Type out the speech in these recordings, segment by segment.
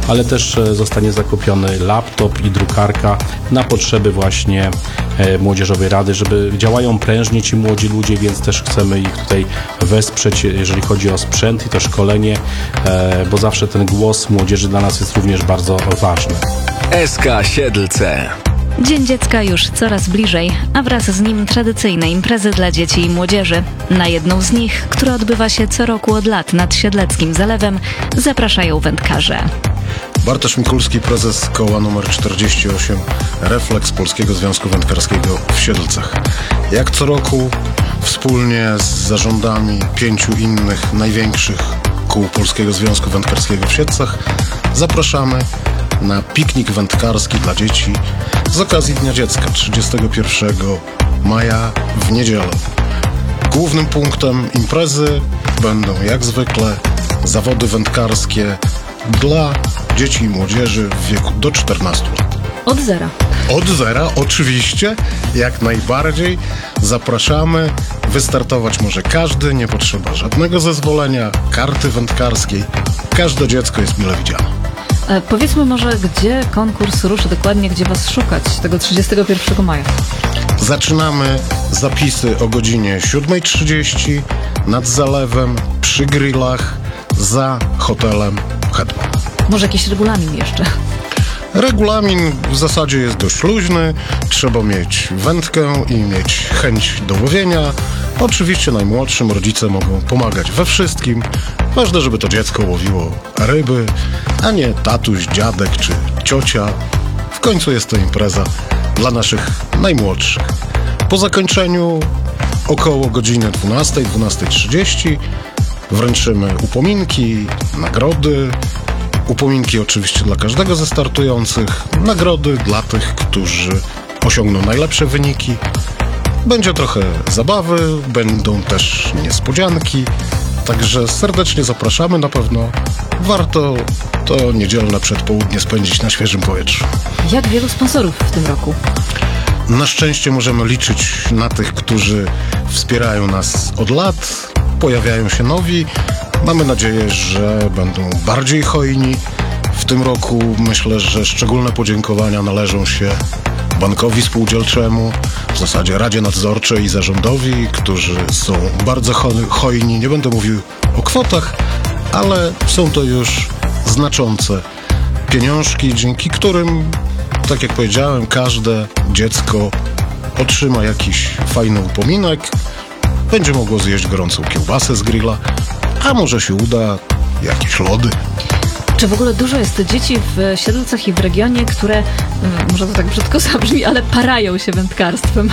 ale też zostanie zakupiony laptop i drukarka na potrzeby właśnie Młodzieżowej Rady, żeby działają prężnie ci młodzi ludzie, więc też chcemy ich tutaj wesprzeć, jeżeli chodzi o sprzęt i to szkolenie, bo zawsze ten głos młodzieży dla nas jest również bardzo ważny. SK Siedlce. Dzień Dziecka już coraz bliżej, a wraz z nim tradycyjne imprezy dla dzieci i młodzieży. Na jedną z nich, która odbywa się co roku od lat nad Siedleckim Zalewem, zapraszają wędkarze. Bartosz Mikulski, prezes koła nr 48 Refleks Polskiego Związku Wędkarskiego w Siedlcach. Jak co roku wspólnie z zarządami 5 innych największych kół Polskiego Związku Wędkarskiego w Siedlcach zapraszamy na piknik wędkarski dla dzieci z okazji Dnia Dziecka 31 maja w niedzielę. Głównym punktem imprezy będą jak zwykle zawody wędkarskie dla dzieci i młodzieży w wieku do 14 lat. Od zera. Od zera, oczywiście, jak najbardziej. Zapraszamy. Wystartować może każdy, nie potrzeba żadnego zezwolenia, karty wędkarskiej. Każde dziecko jest mile widziane. Powiedzmy może, gdzie konkurs ruszy dokładnie, gdzie was szukać tego 31 maja? Zaczynamy zapisy o godzinie 7:30 nad zalewem, przy grillach, za hotelem Hetman. Może jakiś regulamin jeszcze? Regulamin w zasadzie jest dość luźny. Trzeba mieć wędkę i mieć chęć do łowienia. Oczywiście najmłodszym rodzice mogą pomagać we wszystkim. Ważne, żeby to dziecko łowiło ryby, a nie tatuś, dziadek czy ciocia. W końcu jest to impreza dla naszych najmłodszych. Po zakończeniu około godziny 12:30 wręczymy upominki, nagrody. Upominki oczywiście dla każdego ze startujących, nagrody dla tych, którzy osiągną najlepsze wyniki. Będzie trochę zabawy, będą też niespodzianki, także serdecznie zapraszamy. Na pewno warto to niedzielne przedpołudnie spędzić na świeżym powietrzu. Jak wielu sponsorów w tym roku? Na szczęście możemy liczyć na tych, którzy wspierają nas od lat. Pojawiają się nowi. Mamy nadzieję, że będą bardziej hojni. W tym roku myślę, że szczególne podziękowania należą się Bankowi Spółdzielczemu, w zasadzie Radzie Nadzorczej i Zarządowi, którzy są bardzo hojni. Nie będę mówił o kwotach, ale są to już znaczące pieniążki, dzięki którym, tak jak powiedziałem, każde dziecko otrzyma jakiś fajny upominek, będzie mogło zjeść gorącą kiełbasę z grilla, a może się uda jakieś lody. Czy w ogóle dużo jest dzieci w Siedlcach i w regionie, które, może to tak brzydko zabrzmi, ale parają się wędkarstwem?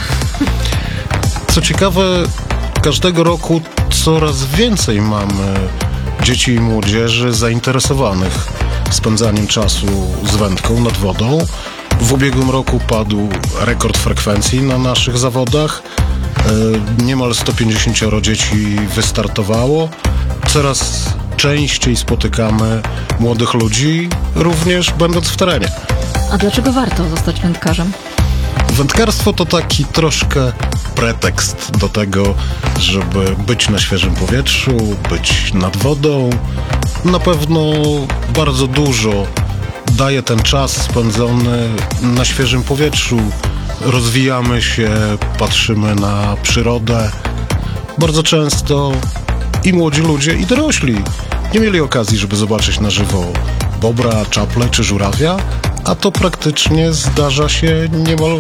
Co ciekawe, każdego roku coraz więcej mamy dzieci i młodzieży zainteresowanych spędzaniem czasu z wędką nad wodą. W ubiegłym roku padł rekord frekwencji na naszych zawodach. Niemal 150 dzieci wystartowało. Coraz częściej spotykamy młodych ludzi, również będąc w terenie. A dlaczego warto zostać wędkarzem? Wędkarstwo to taki troszkę pretekst do tego, żeby być na świeżym powietrzu, być nad wodą. Na pewno bardzo dużo daje ten czas spędzony na świeżym powietrzu. Rozwijamy się, patrzymy na przyrodę. Bardzo często i młodzi ludzie, i dorośli nie mieli okazji, żeby zobaczyć na żywo bobra, czaple czy żurawia, a to praktycznie zdarza się niemal